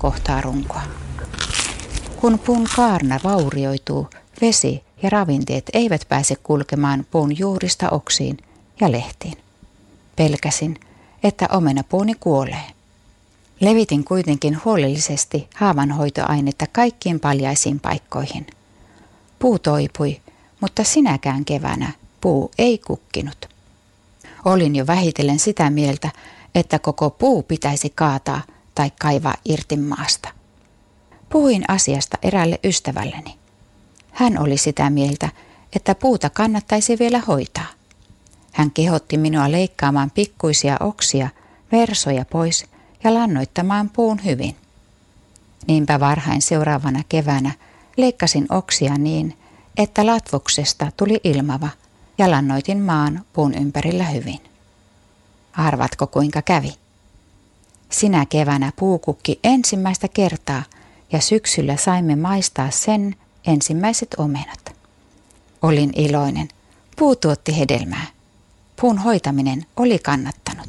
kohtaa runkoa. Kun puun kaarna vaurioituu, vesi ja ravinteet eivät pääse kulkemaan puun juurista oksiin ja lehtiin. Pelkäsin, että omenapuuni kuolee. Levitin kuitenkin huolellisesti haavanhoitoainetta kaikkiin paljaisiin paikkoihin. Puu toipui, mutta sinäkään keväänä puu ei kukkinut. Olin jo vähitellen sitä mieltä, että koko puu pitäisi kaataa tai kaivaa irti maasta. Puhuin asiasta eräälle ystävälleni. Hän oli sitä mieltä, että puuta kannattaisi vielä hoitaa. Hän kehotti minua leikkaamaan pikkuisia oksia, versoja pois ja lannoittamaan puun hyvin. Niinpä varhain seuraavana keväänä leikkasin oksia niin, että latvuksesta tuli ilmava ja lannoitin maan puun ympärillä hyvin. Arvatko kuinka kävi? Sinä keväänä puu kukki ensimmäistä kertaa ja syksyllä saimme maistaa sen ensimmäiset omenat. Olin iloinen. Puu tuotti hedelmää. Puun hoitaminen oli kannattanut.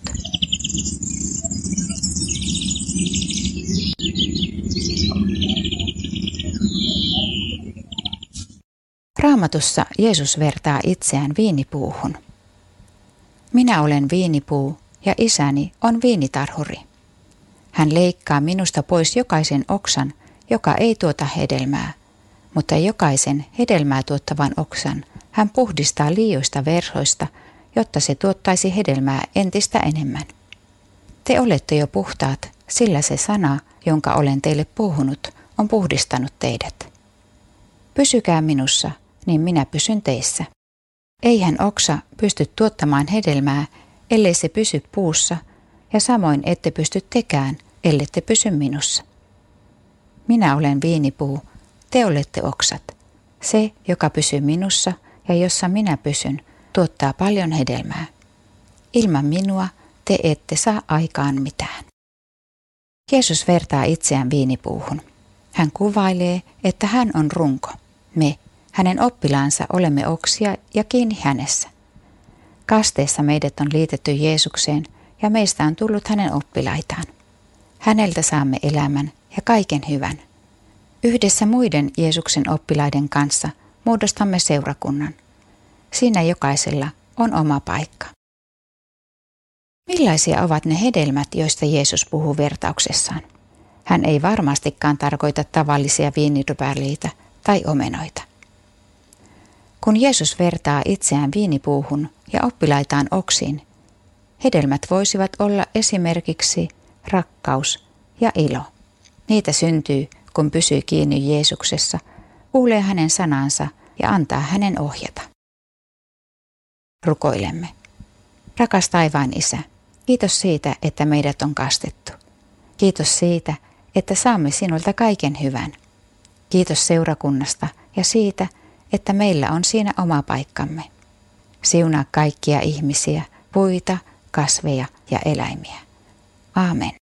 Raamatussa Jeesus vertaa itseään viinipuuhun. Minä olen viinipuu ja isäni on viinitarhuri. Hän leikkaa minusta pois jokaisen oksan, joka ei tuota hedelmää, mutta jokaisen hedelmää tuottavan oksan hän puhdistaa liioista verhoista, jotta se tuottaisi hedelmää entistä enemmän. Te olette jo puhtaat, sillä se sana, jonka olen teille puhunut, on puhdistanut teidät. Pysykää minussa, niin minä pysyn teissä. Eihän oksa pysty tuottamaan hedelmää, ellei se pysy puussa, ja samoin ette pysty tekään, ellette pysy minussa. Minä olen viinipuu, te olette oksat. Se, joka pysyy minussa ja jossa minä pysyn, tuottaa paljon hedelmää. Ilman minua te ette saa aikaan mitään. Jeesus vertaa itseään viinipuuhun. Hän kuvailee, että hän on runko. Me, hänen oppilaansa, olemme oksia ja kiinni hänessä. Kasteessa meidät on liitetty Jeesukseen ja meistä on tullut hänen oppilaitaan. Häneltä saamme elämän ja kaiken hyvän. Yhdessä muiden Jeesuksen oppilaiden kanssa muodostamme seurakunnan. Siinä jokaisella on oma paikka. Millaisia ovat ne hedelmät, joista Jeesus puhuu vertauksessaan? Hän ei varmastikaan tarkoita tavallisia viinirypäleitä tai omenoita. Kun Jeesus vertaa itseään viinipuuhun ja oppilaitaan oksiin, hedelmät voisivat olla esimerkiksi rakkaus ja ilo. Niitä syntyy, kun pysyy kiinni Jeesuksessa, kuulee hänen sanansa ja antaa hänen ohjata. Rukoilemme. Rakas taivaan Isä, kiitos siitä, että meidät on kastettu. Kiitos siitä, että saamme sinulta kaiken hyvän. Kiitos seurakunnasta ja siitä, että meillä on siinä oma paikkamme. Siunaa kaikkia ihmisiä, puita, kasveja ja eläimiä. Aamen.